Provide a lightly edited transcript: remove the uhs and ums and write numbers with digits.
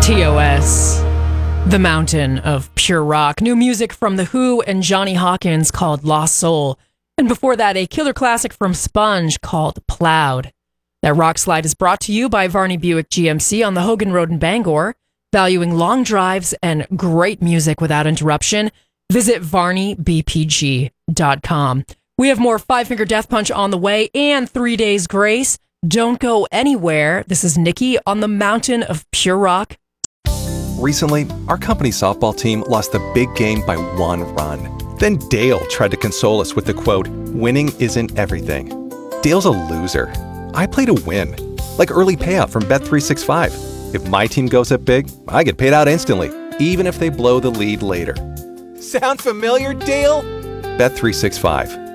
TOS, The Mountain of Pure Rock. New music from The Who and Johnny Hawkins called Lost Soul. And before that, a killer classic from Sponge called Plowed. That rock slide is brought to you by Varney Buick GMC on the Hogan Road in Bangor. Valuing long drives and great music without interruption, visit VarneyBPG.com. We have more Five Finger Death Punch on the way and 3 Days Grace. Don't go anywhere. This is Nikki on the Mountain of Pure Rock. Recently, our company softball team lost the big game by 1 run. Then Dale tried to console us with the quote, "Winning isn't everything." Dale's a loser. I play to win, like early payout from Bet365. If my team goes up big, I get paid out instantly, even if they blow the lead later. Sound familiar, Dale? Bet365.